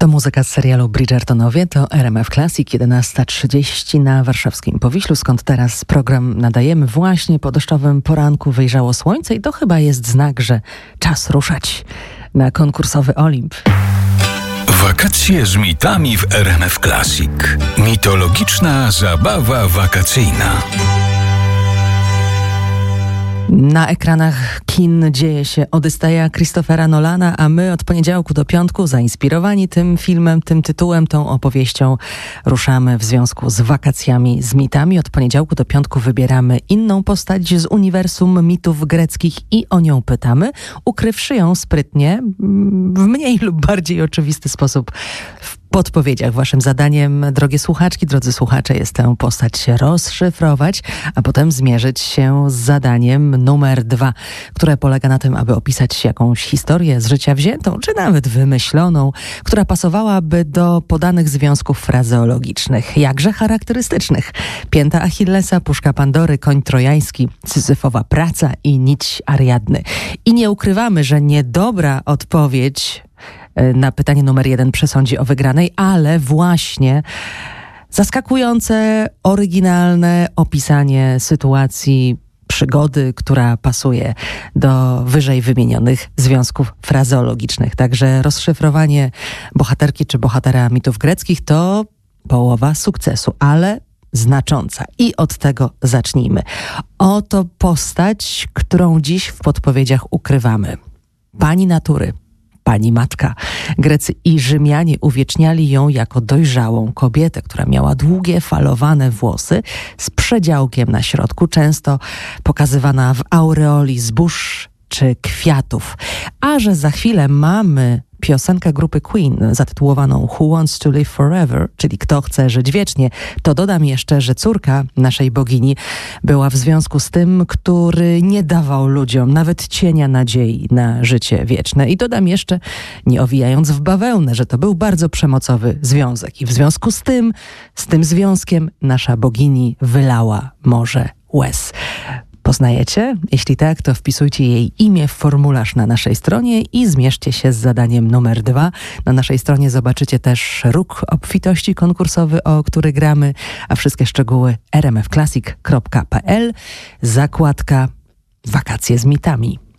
To muzyka z serialu Bridgertonowie, to RMF Classic, 11:30 na warszawskim Powiślu, skąd teraz program nadajemy. Właśnie po deszczowym poranku wyjrzało słońce i to chyba jest znak, że czas ruszać na konkursowy Olimp. Wakacje z mitami w RMF Classic. Mitologiczna zabawa wakacyjna. Na ekranach kin dzieje się Odyseja Christophera Nolana, a my od poniedziałku do piątku, zainspirowani tym filmem, tym tytułem, tą opowieścią, ruszamy w związku z wakacjami z mitami. Od poniedziałku do piątku wybieramy inną postać z uniwersum mitów greckich i o nią pytamy, ukrywszy ją sprytnie, w mniej lub bardziej oczywisty sposób w podpowiedziach. Waszym zadaniem, drogie słuchaczki, drodzy słuchacze, jest tę postać rozszyfrować, a potem zmierzyć się z zadaniem numer 2, które polega na tym, aby opisać jakąś historię z życia wziętą, czy nawet wymyśloną, która pasowałaby do podanych związków frazeologicznych, jakże charakterystycznych. Pięta Achillesa, puszka Pandory, koń trojański, syzyfowa praca i nić Ariadny. I nie ukrywamy, że niedobra odpowiedź na pytanie numer 1 przesądzi o wygranej, ale właśnie zaskakujące, oryginalne opisanie sytuacji, przygody, która pasuje do wyżej wymienionych związków frazeologicznych. Także rozszyfrowanie bohaterki czy bohatera mitów greckich to połowa sukcesu, ale znacząca. I od tego zacznijmy. Oto postać, którą dziś w podpowiedziach ukrywamy. Pani natury. Pani matka. Grecy i Rzymianie uwieczniali ją jako dojrzałą kobietę, która miała długie, falowane włosy z przedziałkiem na środku, często pokazywana w aureoli zbóż czy kwiatów. A że za chwilę mamy piosenkę grupy Queen zatytułowaną Who Wants to Live Forever, czyli Kto chce żyć wiecznie, to dodam jeszcze, że córka naszej bogini była w związku z tym, który nie dawał ludziom nawet cienia nadziei na życie wieczne. I dodam jeszcze, nie owijając w bawełnę, że to był bardzo przemocowy związek. I w związku z tym związkiem nasza bogini wylała morze łez. Poznajecie? Jeśli tak, to wpisujcie jej imię w formularz na naszej stronie i zmierzcie się z zadaniem numer 2. Na naszej stronie zobaczycie też róg obfitości konkursowy, o który gramy, a wszystkie szczegóły rmfclassic.pl, zakładka Wakacje z mitami.